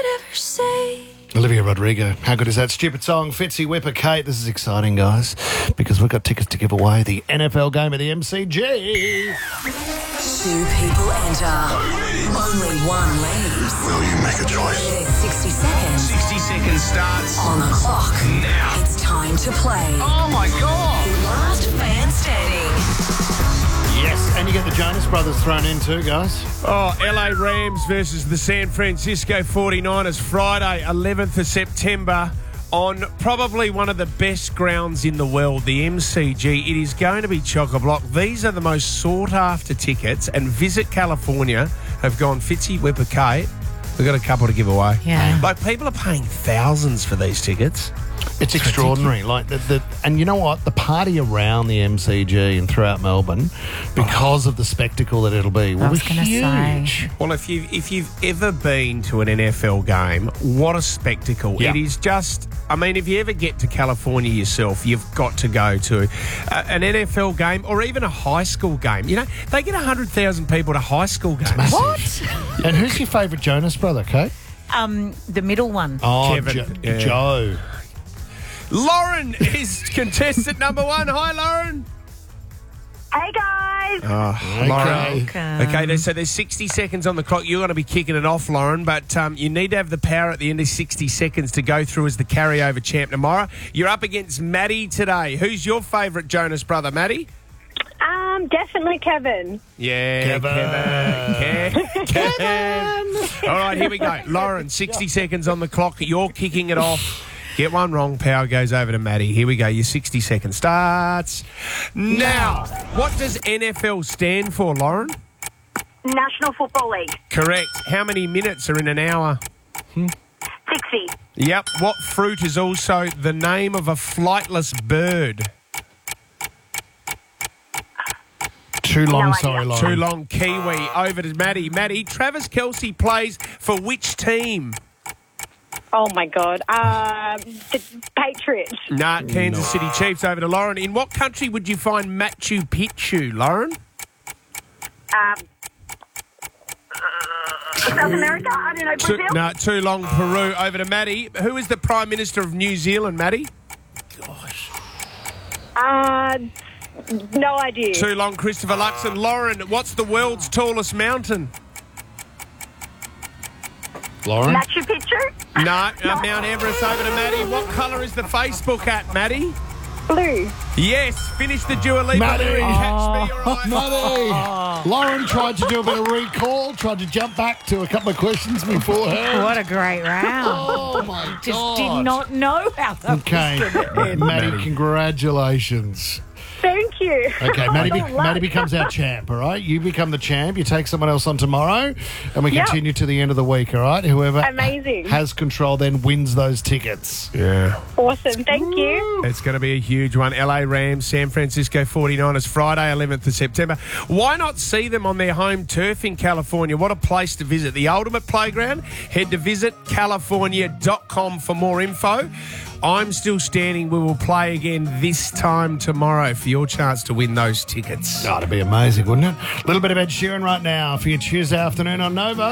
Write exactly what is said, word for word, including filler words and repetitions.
ever say. Olivia Rodrigo. How good is that stupid song? Fitzy, Whipper, Kate. This is exciting, guys, because we've got tickets to give away. The N F L game at the M C G. Two people enter. Only one leaves. Will you make a choice? There's sixty seconds sixty seconds starts on the clock. now. It's time to play. Oh, my God. Last man standing. Yes, and you get the Jonas Brothers thrown in too, guys. Oh, L A Rams versus the San Francisco forty-niners, Friday, eleventh of September, on probably one of the best grounds in the world, the M C G. It is going to be chock-a-block. These are the most sought-after tickets, and Visit California have gone Fitzy, Whipper, Kate. We've got a couple to give away. Yeah. Like, people are paying thousands for these tickets. It's extraordinary. Like the, the and you know what? The party around the M C G and throughout Melbourne, because of the spectacle that it'll be, will I was be gonna say. huge. Well, if you've, if you've ever been to an N F L game, what a spectacle. Yeah. It is just, I mean, if you ever get to California yourself, you've got to go to uh, an N F L game or even a high school game. You know, they get one hundred thousand people to high school games. Massive. And who's your favourite Jonas brother, Kate? Um, the middle one. Oh, Kevin. Jo- Yeah. Joe. Lauren is contestant number one. Hi, Lauren. Hey guys! Oh, Okay. Okay. Okay, there's, so there's sixty seconds on the clock. You're going to be kicking it off, Lauren, but um, you need to have the power at the end of sixty seconds to go through as the carryover champ tomorrow. You're up against Maddie today. Who's your favourite Jonas brother, Maddie? Um, definitely Kevin. Yeah, Kevin. Kevin. Kevin. Kevin. All right, here we go. Lauren, sixty seconds on the clock. You're kicking it off. Get one wrong, power goes over to Maddie. Here we go. Your sixty seconds starts now. What does N F L stand for, Lauren? National Football League. Correct. How many minutes are in an hour? sixty. Yep. What fruit is also the name of a flightless bird? Too long, No sorry, idea. Lauren. Too long. Kiwi. Over to Maddie. Maddie, Travis Kelce plays for which team? Oh my God. Um, the Patriots. Nah, Kansas City Chiefs. Over to Lauren. In what country would you find Machu Picchu, Lauren? Um, uh, South America. I don't know. Too, Brazil. no, too long. Peru. Over to Maddie. Who is the Prime Minister of New Zealand, Maddie? Uh, no idea. Too long. Christopher Luxon. Lauren, what's the world's tallest mountain? Lauren? Machu Picchu. No, uh, Mount Everest. Over to Maddie. What colour is the Facebook at, Maddie? Blue. Yes, finish the Dua Lipa Maddie. lyric, Catch Me, all right? Maddie. Lauren tried to do a bit of recall, tried to jump back to a couple of questions before her. What a great round. Oh, my God. Just did not know how that Okay, was going to end. Maddie, congratulations. Thank you. Okay, Maddie, be- Oh, luck. Maddie becomes our champ, all right? You become the champ. You take someone else on tomorrow, and we Yep. continue to the end of the week, all right? Whoever Amazing. has control then wins those tickets. Yeah. Awesome. Thank you. It's going to be a huge one. L A Rams, San Francisco forty-niners, Friday, eleventh of September. Why not see them on their home turf in California? What a place to visit. The ultimate playground. Head to visit california dot com for more info. I'm still standing. We will play again this time tomorrow for your chance to win those tickets. Oh, that'd be amazing, wouldn't it? A little bit of Ed Sheeran right now for your Tuesday afternoon on Nova.